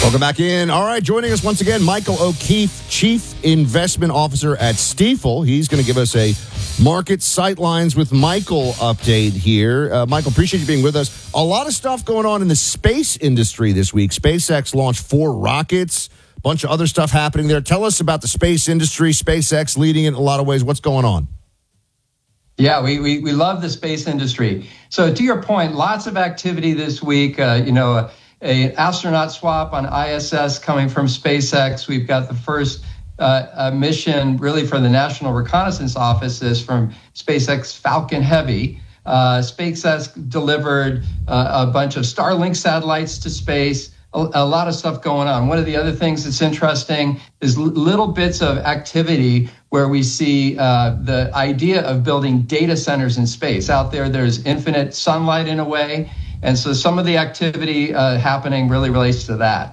Welcome back in. All right, joining us once again, Michael O'Keefe, Chief Investment Officer at Stifel. He's going to give us a Market Sightlines with Michael update here. Michael, appreciate you being with us. A lot of stuff going on in the space industry this week. SpaceX launched 4 rockets, a bunch of other stuff happening there. Tell us about the space industry, SpaceX leading it in a lot of ways. What's going on? Yeah, we love the space industry. So to your point, lots of activity this week. An astronaut swap on ISS coming from SpaceX. We've got the first mission really for the National Reconnaissance Office from SpaceX Falcon Heavy. SpaceX delivered a bunch of Starlink satellites to space. A lot of stuff going on. One of the other things that's interesting is little bits of activity where we see the idea of building data centers in space. Out there's infinite sunlight in a way. And so some of the activity happening really relates to that.